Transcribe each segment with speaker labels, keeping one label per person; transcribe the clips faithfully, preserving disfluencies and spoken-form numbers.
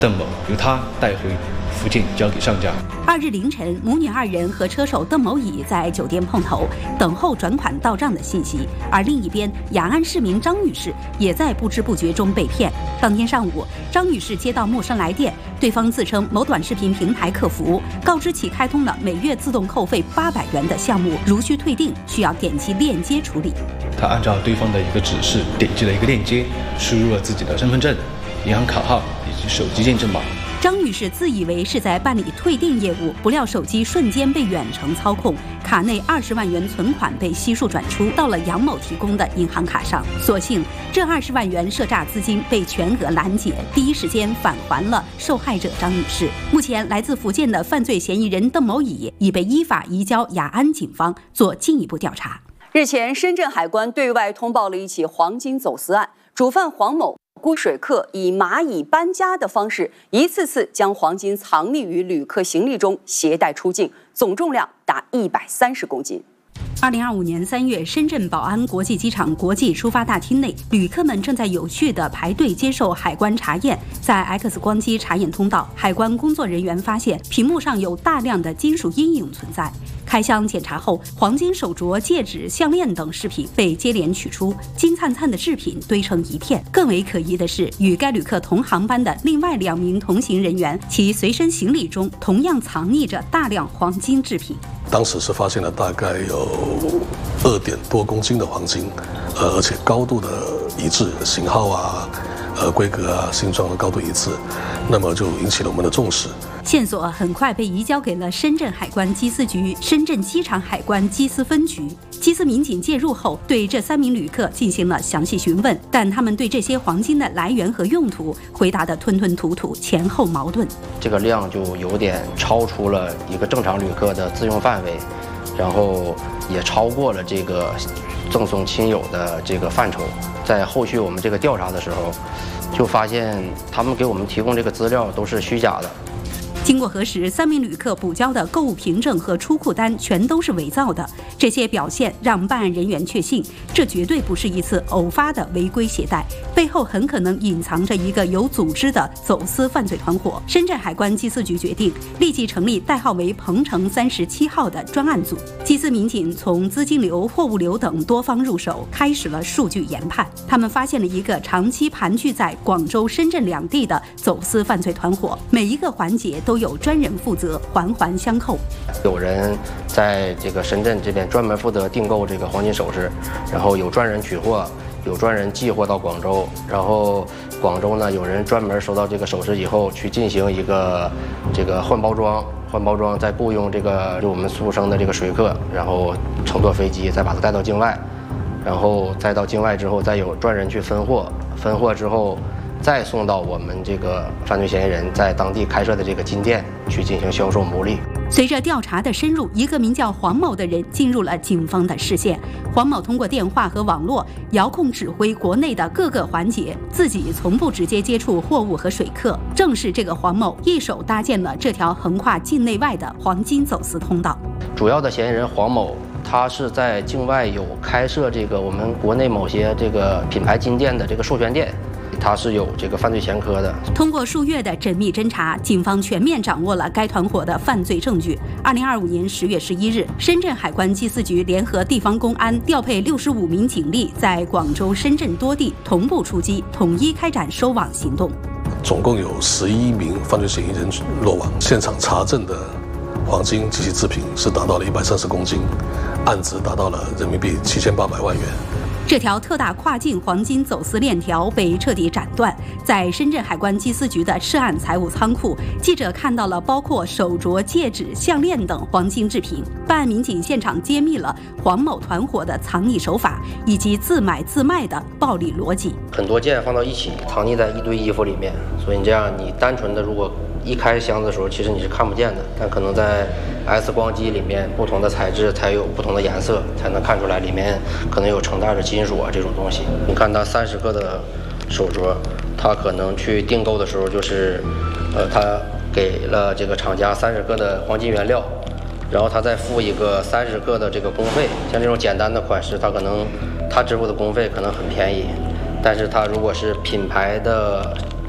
Speaker 1: 邓某由他带回福建交给上家。
Speaker 2: 二日凌晨，母女二人和车手邓某乙在酒店碰头，等候转款到账的信息。而另一边，雅安市民张女士也在不知不觉中被骗。当天上午，张女士接到陌生来电，对方自称某短视频平台客服，告知其开通了每月自动扣费八百元的项目，如需退订，需要点击链接处理。
Speaker 1: 他按照对方的一个指示，点击了一个链接，输入了自己的身份证、银行卡号以及手机验证码。
Speaker 2: 张女士自以为是在办理退订业务，不料手机瞬间被远程操控，卡内二十万元存款被悉数转出到了杨某提供的银行卡上。所幸这二十万元涉诈资金被全额拦截，第一时间返还了受害者张女士。目前，来自福建的犯罪嫌疑人邓某乙已被依法移交雅安警方做进一步调查。
Speaker 3: 日前，深圳海关对外通报了一起黄金走私案，主犯黄某雇水客以蚂蚁搬家的方式，一次次将黄金藏匿于旅客行李中携带出境，总重量达一百三十公斤。
Speaker 2: 二零二五年三月，深圳宝安国际机场国际出发大厅内，旅客们正在有序地排队接受海关查验。在 X 光机查验通道，海关工作人员发现屏幕上有大量的金属阴影存在。开箱检查后，黄金手镯、戒指、项链等饰品被接连取出，金灿灿的饰品堆成一片。更为可疑的是，与该旅客同航班的另外两名同行人员，其随身行李中同样藏匿着大量黄金制品。
Speaker 4: 当时是发现了大概有二点多公斤的黄金，呃，而且高度的一致，型号啊、呃规格啊、形状的高度一致，那么就引起了我们的重视。
Speaker 2: 线索很快被移交给了深圳海关缉私局深圳机场海关缉私分局。缉私民警介入后，对这三名旅客进行了详细询问，但他们对这些黄金的来源和用途回答得吞吞吐吐，前后矛盾。
Speaker 5: 这个量就有点超出了一个正常旅客的自用范围，然后也超过了这个赠送亲友的这个范畴。在后续我们这个调查的时候，就发现他们给我们提供这个资料都是虚假的。
Speaker 2: 经过核实，三名旅客补交的购物凭证和出库单全都是伪造的。这些表现让办案人员确信，这绝对不是一次偶发的违规携带，背后很可能隐藏着一个有组织的走私犯罪团伙。深圳海关缉私局决定立即成立代号为鹏程三十七号的专案组。缉私民警从资金流、货物流等多方入手，开始了数据研判。他们发现了一个长期盘踞在广州、深圳两地的走私犯罪团伙，每一个环节都有专人负责，环环相扣。
Speaker 5: 有人在这个深圳这边专门负责订购这个黄金首饰，然后有专人取货，有专人寄货到广州，然后广州呢有人专门收到这个首饰以后去进行一个这个换包装，换包装再雇佣这个就我们俗称的这个水客，然后乘坐飞机再把它带到境外，然后再到境外之后再有专人去分货，分货之后再送到我们这个犯罪嫌疑人在当地开设的这个金店去进行销售牟利。
Speaker 2: 随着调查的深入，一个名叫黄某的人进入了警方的视线。黄某通过电话和网络遥控指挥国内的各个环节，自己从不直接接触货物和水客。正是这个黄某一手搭建了这条横跨境内外的黄金走私通道。
Speaker 5: 主要的嫌疑人黄某，他是在境外有开设这个我们国内某些这个品牌金店的这个授权店。他是有这个犯罪前科的。
Speaker 2: 通过数月的缜密侦查，警方全面掌握了该团伙的犯罪证据。二零二五年十月十一日，深圳海关缉私局联合地方公安调配六十五名警力，在广州、深圳多地同步出击，统一开展收网行动。
Speaker 4: 总共有十一名犯罪嫌疑人落网，现场查证的黄金及其制品是达到了一百三十公斤，案值达到了人民币七千八百万元。
Speaker 2: 这条特大跨境黄金走私链条被彻底斩断。在深圳海关缉私局的涉案财物仓库，记者看到了包括手镯、戒指、项链等黄金制品。办案民警现场揭秘了黄某团伙的藏匿手法以及自买自卖的暴利逻辑。
Speaker 5: 很多件放到一起，藏匿在一堆衣服里面，所以你这样你单纯的如果一开箱子的时候，其实你是看不见的，但可能在 X 光机里面不同的材质才有不同的颜色，才能看出来里面可能有承带着金属啊这种东西。你看它三十克的手镯，它可能去订购的时候就是，呃，它给了这个厂家三十克的黄金原料，然后他再付一个三十克的这个工费。像这种简单的款式，它可能他支付的工费可能很便宜，但是它如果是品牌的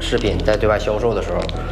Speaker 5: 饰品在对外销售的时候，